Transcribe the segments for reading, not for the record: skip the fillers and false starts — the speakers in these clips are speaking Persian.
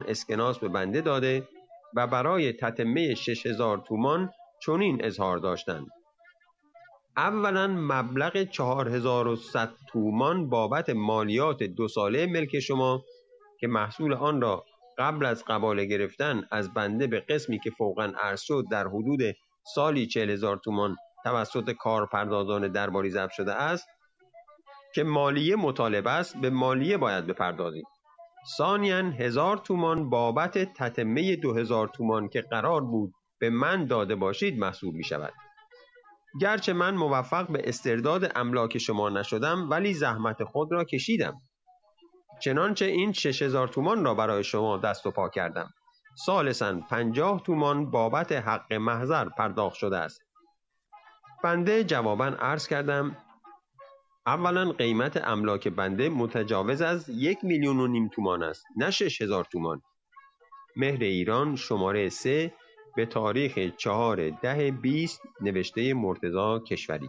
اسکناس به بنده داده و برای تتمه 6000 تومان چنین اظهار داشتند: اولا مبلغ 4100 تومان بابت مالیات 2 ساله ملک شما که محصول آن را قبل از قباله گرفتن از بنده به قسمی که فوقاً عرض شد در حدود سالی 40,000 تومان توسط کارپردازان درباری ضبط شده است که مالیه مطالبه است، به مالیه باید بپردازید. ثانیاً 1000 تومان بابت تتمه 2000 تومان که قرار بود به من داده باشید محسوب می شود. گرچه من موفق به استرداد املاک شما نشدم ولی زحمت خود را کشیدم. چنانچه این 6000 تومان را برای شما دست و پا کردم. ثالثاً 50 تومان بابت حق محضر پرداخت شده است. بنده جواباً عرض کردم: اولا قیمت املاک بنده متجاوز از 1,500,000 تومان است، نه 6000 تومان. مهر ایران شماره 3 به تاریخ 4/10/20 نوشته مرتضی کشوری.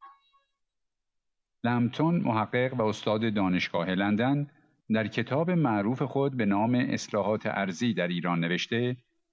لمپتون محقق و استاد دانشگاه لندن در کتاب معروف خود به نام اصلاحات ارضی در ایران نوشته: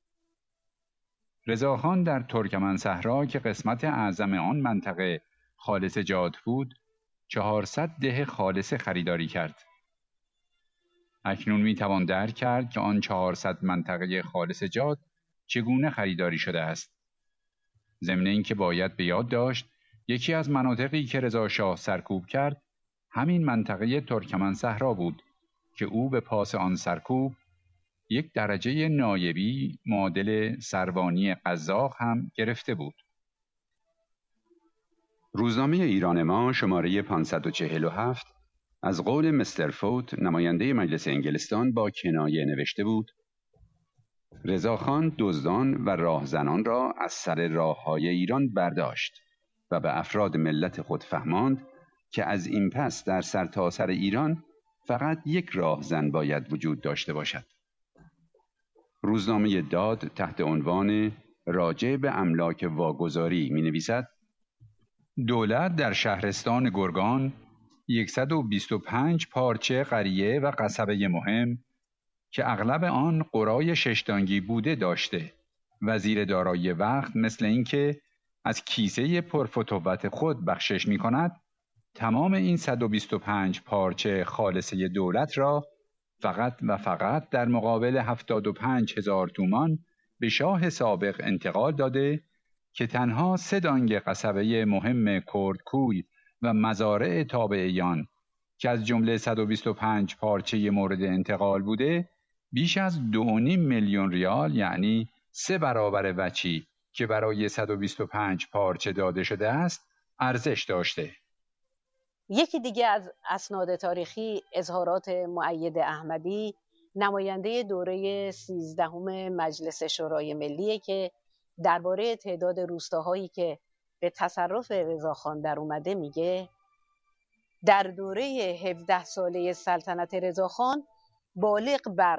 رضاخان در ترکمن صحرا که قسمت اعظم آن منطقه خالص جات بود 400 ده خالص خریداری کرد. اکنون میتوان درک کرد که آن 400 منطقه خالص جات چگونه خریداری شده است. ضمن اینکه باید به یاد داشت یکی از مناطقی که رضا شاه سرکوب کرد همین منطقه ترکمن صحرا بود که او به پاس آن سرکوب 1 درجه نایبی معادل سروانی قزاق هم گرفته بود. روزنامه ایران ما شماره 547 از قول مستر فوت نماینده مجلس انگلستان با کنایه نوشته بود: رضاخان دزدان و راهزنان را از سر راه‌های ایران برداشت و به افراد ملت خود فهماند که از این پس در سرتاسر ایران فقط 1 راهزن باید وجود داشته باشد. روزنامه داد تحت عنوان راجع به املاک واگذاری می نویسد: دولت در شهرستان گرگان 125 پارچه قریه و قصبه مهم که اغلب آن قرای ششدانگی بوده داشته. وزیر دارایی وقت مثل اینکه از کیسه پرفتوت خود بخشش می کند تمام این 125 پارچه خالصه دولت را فقط و فقط در مقابل 75,000 تومان به شاه سابق انتقال داده که تنها 3 دانگ قصبه مهم کردکوی و مزارع تابعیان که از جمله 125 پارچه مورد انتقال بوده بیش از 2.5 میلیون ریال، یعنی 3 برابر وچی که برای 125 پارچه داده شده است ارزش داشته. یکی دیگه از اسناد تاریخی اظهارات مؤید احمدی نماینده دوره 13 مجلس شورای ملیه که درباره تعداد روستاهایی که به تصرف رضاخان در اومده میگه: در دوره 17 ساله سلطنت رضاخان بالغ بر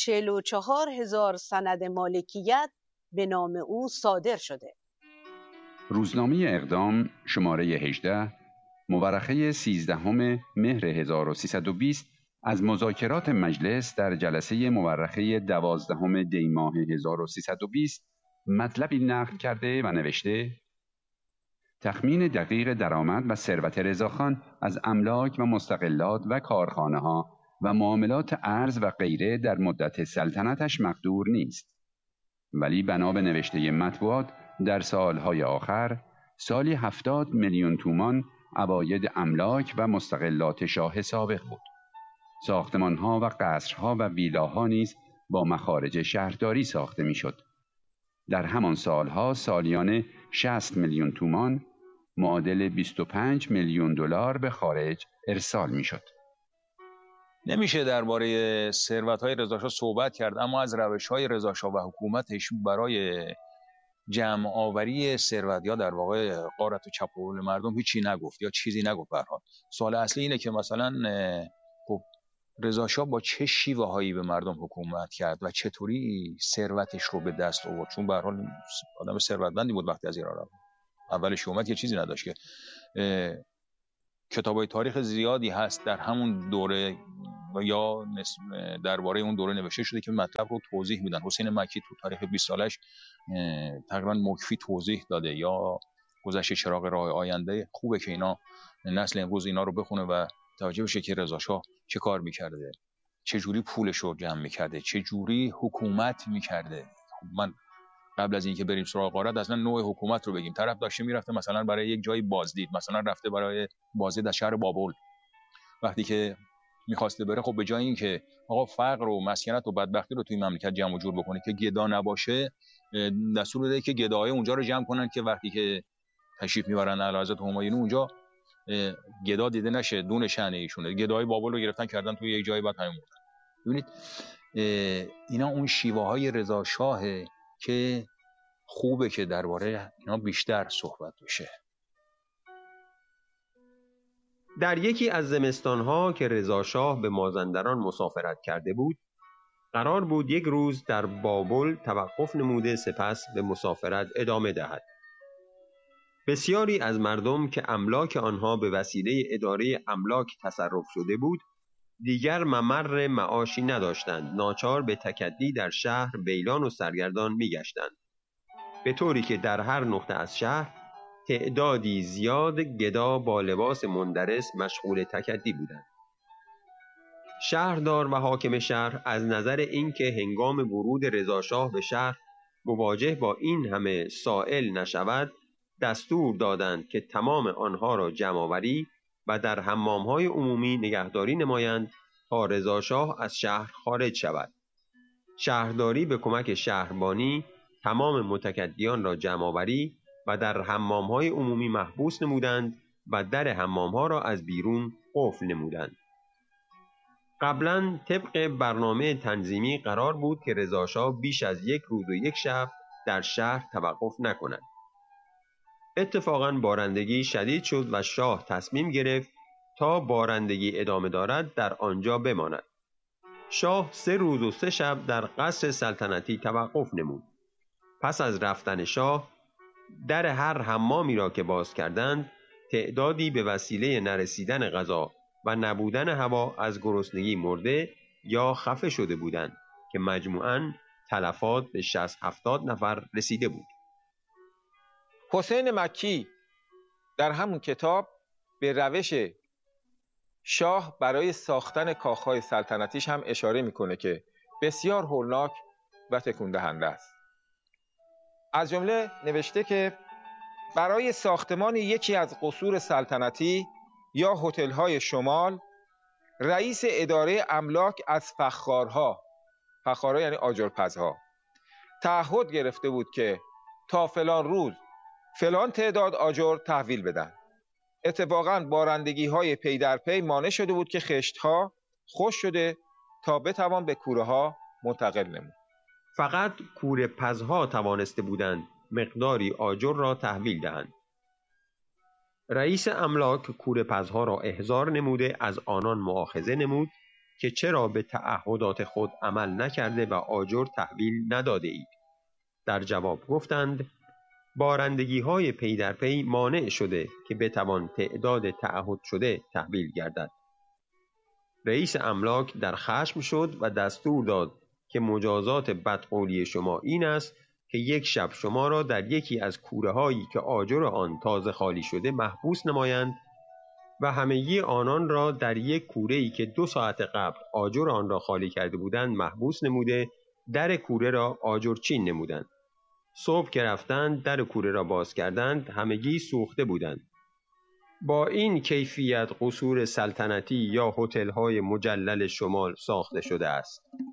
44,000 سند مالکیت به نام او صادر شده. روزنامه اقدام شماره 18 مورخه 13 مهر 1320 از مذاکرات مجلس در جلسه مورخه 12 دی ماه 1320 مطلبی نقل کرده و نوشته: تخمین دقیق درآمد و ثروت رضاخان از املاک و مستقلات و کارخانه ها و معاملات ارز و غیره در مدت سلطنتش مقدور نیست، ولی بنا به نوشته مطبوعات در سالهای آخر سالی 70 میلیون تومان عواید املاک و مستقلات شاه سابق بود. ساختمانها و قصرها و ویلاها نیز با مخارج شهرداری ساخته میشد. در همان سالها سالیانه 60 میلیون تومان معادل 25 میلیون دلار به خارج ارسال میشد. نمیشه درباره ثروت‌های رضاشاه صحبت کرد، اما از روش‌های رضاشاه و حکومتش برای جمع آوری ثروت یا در واقع غارت و چپاول مردم هیچی نگفت یا چیزی نگفت. به هر حال سوال اصلی اینه که مثلا خب رضاشاه با چه شیوه‌هایی به مردم حکومت کرد و چطوری ثروتش رو به دست آورد، چون به هر حال آدم ثروتمندی بود وقتی از ایران رفت. اولش اومد که چیزی نداشت که کتابای تاریخ زیادی هست در همون دوره یا درباره اون دوره نوشته شده که مطلب رو توضیح میدن. حسین مکی تو تاریخ 20 سالش تقریبا مکفی توضیح داده، یا گذشته چراغ راه آینده. خوبه که اینا نسل امروز اینا رو بخونه و توجه بشه که رضا شاه چه کار میکرده، چه جوری پولش رو جمع میکرده، چه جوری حکومت میکرده. من قبل از اینکه بریم سراغ غارت اصلا نوع حکومت رو بگیم. طرف داشته میرفته مثلا برای یک جایی بازدید، مثلا رفته برای بازدید از شهر بابل. وقتی که میخواسته بره، خب به جای اینکه آقا فقر و مسکنت و بدبختی رو توی مملکت جمع و جور بکنه که گدا نباشه، دستور بده که گداهای اونجا رو جمع کنن که وقتی که تشریف میبرن اعلیحضرت همایون اونجا گدا دیده نشه، دون شأن ایشونه. گداهای بابل رو گرفتن کردن توی یک جای، بعد همین مردن. ببینید اینا اون شیوه های رضا شاهه که خوبه که درباره اینا بیشتر صحبت بشه. در یکی از زمستانها که رضا شاه به مازندران مسافرت کرده بود، قرار بود یک روز در بابل توقف نموده سپس به مسافرت ادامه دهد. بسیاری از مردم که املاک آنها به وسیله اداره املاک تصرف شده بود، دیگر ممر معاشی نداشتند. ناچار به تکدی در شهر ویلان و سرگردان می‌گشتند، به طوری که در هر نقطه از شهر تعدادی زیاد گدا با لباس مندرس مشغول تکدی بودند. شهردار و حاکم شهر از نظر اینکه هنگام ورود رضا شاه به شهر مواجه با این همه سائل نشود، دستور دادند که تمام آنها را جمع‌آوری و در حمام‌های عمومی نگهداری نمایند تا رضا شاه از شهر خارج شود. شهرداری به کمک شهربانی تمام متکدیان را جمع‌آوری و در حمام‌های عمومی محبوس نمودند و در حمام‌ها را از بیرون قفل نمودند. قبلاً طبق برنامه تنظیمی قرار بود که رضا شاه بیش از یک روز و یک شب در شهر توقف نکند. اتفاقاً بارندگی شدید شد و شاه تصمیم گرفت تا بارندگی ادامه دارد در آنجا بماند. شاه 3 روز و 3 شب در قصر سلطنتی توقف نمود. پس از رفتن شاه، در هر حمامی را که باز کردند، تعدادی به وسیله نرسیدن غذا و نبودن هوا از گرسنگی مرده یا خفه شده بودند که مجموعاً تلفات به 60-70 نفر رسیده بود. حسین مکی در همون کتاب به روش شاه برای ساختن کاخهای سلطنتیش هم اشاره میکنه که بسیار هولناک و تکون دهنده است. از جمله نوشته که برای ساختمان یکی از قصور سلطنتی یا هتل‌های شمال، رئیس اداره املاک از فخارها یعنی آجرپزها، تعهد گرفته بود که تا فلان روز فلان تعداد آجر تحویل بدن. اتفاقاً بارندگی‌های پی در پی مانع شده بود که خشت‌ها خشک شده تا بتوان به کوره‌ها منتقل نمود. فقط کوره پزها توانسته بودند مقداری آجر را تحویل دهند. رئیس املاک کوره پزها را احضار نموده از آنان مؤاخذه نمود که چرا به تعهدات خود عمل نکرده و آجر تحویل نداده اید. در جواب گفتند بارندگی‌های پی در پی مانع شده که بتوان تعداد تعهد شده تحویل گردد. رئیس املاک در خشم شد و دستور داد که مجازات بدقولی شما این است که یک شب شما را در یکی از کوره‌هایی که آجر آن تازه خالی شده محبوس نمایند و همگی آنان را در یک کوره‌ای که 2 ساعت قبل آجر آن را خالی کرده بودند محبوس نموده در کوره را آجرچین نمودند. صبح که رفتند در کوره را باز کردند، همگی سوخته بودند. با این کیفیت قصور سلطنتی یا هتل‌های مجلل شمال ساخته شده است.